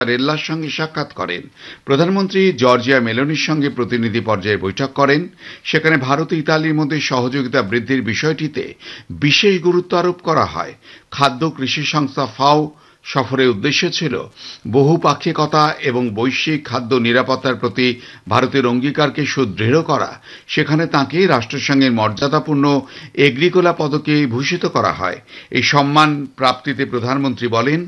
রেল্লার সঙ্গে সাক্ষাৎ করেন। প্রধানমন্ত্রী জর্জিয়া মেলোনির সঙ্গে প্রতিনিধি পর্যায়ে বৈঠক করেন। সেখানে ভারত ও ইতালির মধ্যে সহযোগিতা বৃদ্ধির বিষয়টিতে বিশেষ গুরুত্ব আরোপ করা হয়। খাদ্য কৃষি সংস্থা ফাও সফরের উদ্দেশ্য ছিল বহুপাক্ষিকতা এবং বৈশ্বিক খাদ্য নিরাপত্তার প্রতি ভারতের অঙ্গীকারকে সুদৃঢ় করা। সেখানে তাঁকে রাষ্ট্রসংঘের মর্যাদাপূর্ণ এগ্রিকোলা পদকে ভূষিত করা হয়। এই সম্মান প্রাপ্তিতে প্রধানমন্ত্রী বলেন,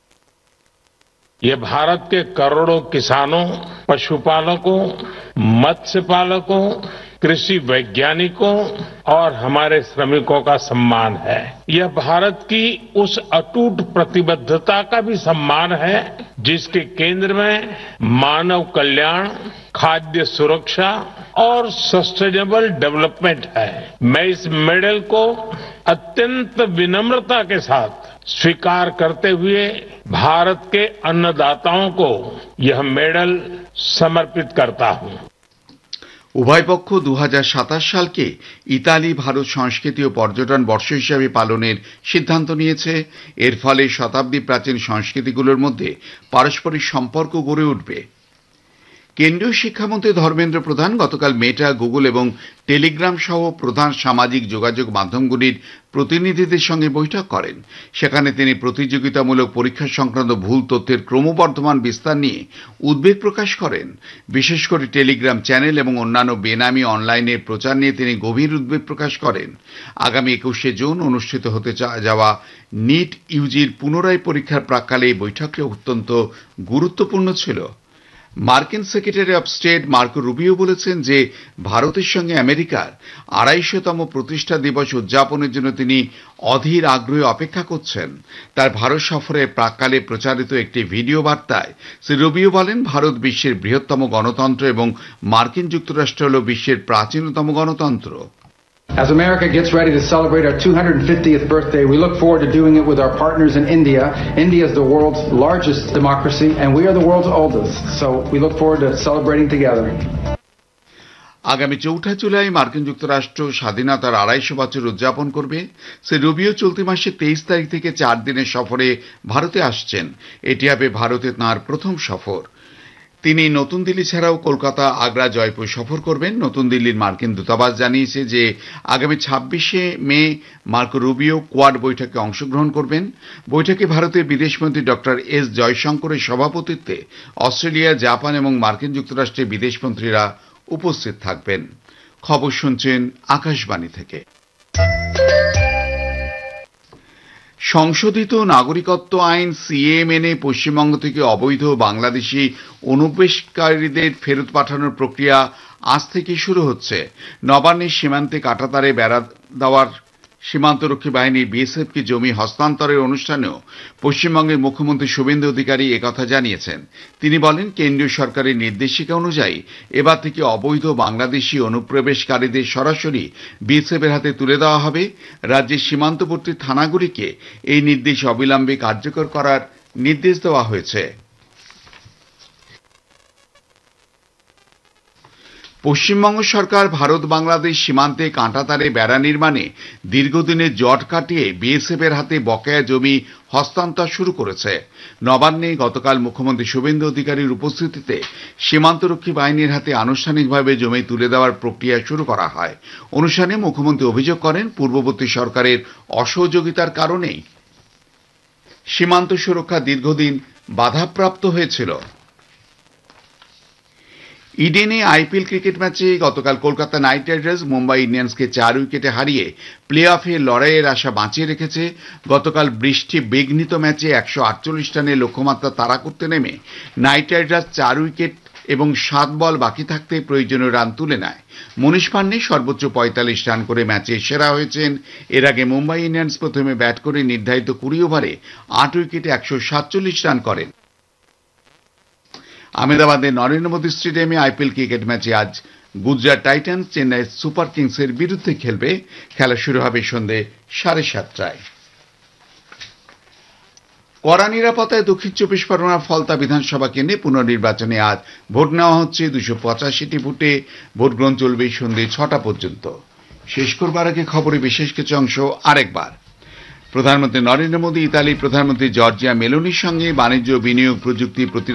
ये भारत के करोड़ों किसानों, पशुपालकों, मत्स्य पालकों, कृषि वैज्ञानिकों और हमारे श्रमिकों का सम्मान है। यह भारत की उस अटूट प्रतिबद्धता का भी सम्मान है जिसके केंद्र में मानव कल्याण, खाद्य सुरक्षा और सस्टेनेबल डेवलपमेंट है। मैं इस मेडल को अत्यंत विनम्रता के साथ स्वीकार करते हुए भारत के अन्नदाताओं को यह मेडल समर्पित करता हूं। উভয় পক্ষ 2027 সালকে ইতালি ভারত সংস্কৃতি ও পর্যটন বর্ষ হিসাবে পালনের সিদ্ধান্ত নিয়েছে। এর ফলে শতাব্দী প্রাচীন সংস্কৃতিগুলোর মধ্যে পারস্পরিক সম্পর্ক গড়ে উঠবে। কেন্দ্রীয় শিক্ষামন্ত্রী ধর্মেন্দ্র প্রধান গতকাল মেটা, গুগল এবং টেলিগ্রাম সহ প্রধান সামাজিক যোগাযোগ মাধ্যমগুলির প্রতিনিধিদের সঙ্গে বৈঠক করেন। সেখানে তিনি প্রতিযোগিতামূলক পরীক্ষা সংক্রান্ত ভুল তথ্যের ক্রমবর্ধমান বিস্তার নিয়ে উদ্বেগ প্রকাশ করেন। বিশেষ করে টেলিগ্রাম চ্যানেল এবং অন্যান্য বেনামি অনলাইনে প্রচার নিয়ে তিনি গভীর উদ্বেগ প্রকাশ করেন। আগামী 21শে জুন অনুষ্ঠিত হতে যাওয়া নিট ইউজির পুনরায় পরীক্ষার প্রাক্কালে এই বৈঠকটি অত্যন্ত গুরুত্বপূর্ণ ছিল। মার্কিন secretary of state Marco Rubio বলেছেন যে ভারতের সঙ্গে আমেরিকার 250তম প্রতিষ্ঠা দিবস উদযাপনের জন্য তিনি অধীর আগ্রহে অপেক্ষা করছেন। তার ভারত সফরের প্রাক্কালে প্রচারিত একটি ভিডিও বার্তায় শ্রী রুবিও বলেন, ভারত বিশ্বের বৃহত্তম গণতন্ত্র এবং মার্কিন যুক্তরাষ্ট্র হল বিশ্বের প্রাচীনতম গণতন্ত্র। As America gets ready to celebrate our 250th birthday, we look forward to doing it with our partners in India. India is the world's largest democracy, and we are the world's oldest. So we look forward to celebrating together. আগামী 4 জুলাই মার্কিন যুক্তরাষ্ট্র স্বাধীনতার 250 বছর উদযাপন করবে। Shri Rubio চলতি মাসে 23 তারিখ থেকে 4 দিনের সফরে ভারতে আসছেন। এটি হবে ভারতে তাঁর প্রথম সফর। তিনি নতুন দিল্লি ছাড়াও কলকাতা, আগ্রা, জয়পুর সফর করবেন। নতুন দিল্লির মার্কিন দূতাবাস জানিয়েছে যে আগামী 26শে মে মার্কো রুবিও কোয়াড বৈঠকে অংশগ্রহণ করবেন। বৈঠকে ভারতের বিদেশমন্ত্রী ডক্টর এস জয়শঙ্করের সভাপতিত্বে অস্ট্রেলিয়া, জাপান এবং মার্কিন যুক্তরাষ্ট্রের বিদেশমন্ত্রীরা উপস্থিত থাকবেন। খবর শুনছেন আকাশবাণী থেকে। সংশোধিত নাগরিকত্ব আইন সিএএ মেনে পশ্চিমবঙ্গ থেকে অবৈধ বাংলাদেশি অনুপ্রবেশকারীদের ফেরত পাঠানোর প্রক্রিয়া আজ থেকে শুরু হচ্ছে। নবান্নের সীমান্তে কাঁটাতারে বেড়া দেওয়ার সীমান্তরক্ষী বাহিনীর বিএসএফকে জমি হস্তান্তরের অনুষ্ঠানেও পশ্চিমবঙ্গের মুখ্যমন্ত্রী শুভেন্দু অধিকারী একথা জানিয়েছেন। তিনি বলেন, কেন্দ্রীয় সরকারের নির্দেশিকা অনুযায়ী এবার থেকে অবৈধ বাংলাদেশি অনুপ্রবেশকারীদের সরাসরি বিএসএফের হাতে তুলে দেওয়া হবে। রাজ্যের সীমান্তবর্তী থানাগুলিকে এই নির্দেশ অবিলম্বে কার্যকর করার নির্দেশ দেওয়া হয়েছে। পশ্চিমবঙ্গ সরকার ভারত বাংলাদেশ সীমান্তে কাঁটাতারে বেড়া নির্মাণে দীর্ঘদিনের জট কাটিয়ে বিএসএফের হাতে বকেয়া জমি হস্তান্তর শুরু করেছে। নবান্নে গতকাল মুখ্যমন্ত্রী শুভেন্দু অধিকারীর উপস্থিতিতে সীমান্তরক্ষী বাহিনীর হাতে আনুষ্ঠানিকভাবে জমি তুলে দেওয়ার প্রক্রিয়া শুরু করা হয়। অনুষ্ঠানে মুখ্যমন্ত্রী অভিযোগ করেন, পূর্ববর্তী সরকারের অসহযোগিতার কারণেই সীমান্ত সুরক্ষা দীর্ঘদিন বাধাপ্রাপ্ত হয়েছিল। ইডেনে আইপিএল ক্রিকেট ম্যাচে গতকাল কলকাতা নাইট রাইডার্স মুম্বাই ইন্ডিয়ান্সকে 4 উইকেটে হারিয়ে প্লে অফে লড়াইয়ের আশা বাঁচিয়ে রেখেছে। গতকাল বৃষ্টি বিঘ্নিত ম্যাচে 148 রানের লক্ষ্যমাত্রা তাড়া করতে নেমে নাইট রাইডার্স 4 উইকেট এবং 7 বল বাকি থাকতে প্রয়োজনীয় রান তুলে নেয়। মনীষ পান্ডে সর্বোচ্চ 45 রান করে ম্যাচে সেরা হয়েছেন। এর আগে মুম্বাই ইন্ডিয়ান্স প্রথমে ব্যাট করে নির্ধারিত 20 ওভারে 8 উইকেটে 147 রান করেন। আহমেদাবাদের নরেন্দ্র মোদী স্টেডিয়ামে আইপিএল ক্রিকেট ম্যাচে আজ গুজরাট টাইটান্স চেন্নাই সুপার কিংসের বিরুদ্ধে খেলবে। খেলা শুরু হবে সন্ধ্যে 7:30টায়। কড়া নিরাপত্তায় দক্ষিণ 24 পরগনার ফলতা বিধানসভা কেন্দ্রে পুনর্নির্বাচনে আজ ভোট নেওয়া হচ্ছে। 285টি বুথে ভোট গ্রহণ চলবে সন্ধ্যে 6টা পর্যন্ত। শেষ করবার আগে খবরে বিশেষ কিছু অংশ আরেকবার। প্রধানমন্ত্রী নরেন্দ্র মোদী ইতালির প্রধানমন্ত্রী জর্জিয়া মেলোনির সঙ্গে বাণিজ্য, বিনিয়োগ, প্রযুক্তি,